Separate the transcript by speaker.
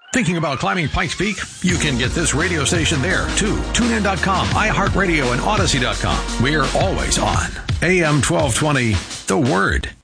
Speaker 1: Thinking about climbing Pikes Peak? You can get this radio station there, too. TuneIn.com, iHeartRadio, and Odyssey.com. We're always on. AM 1220, The Word.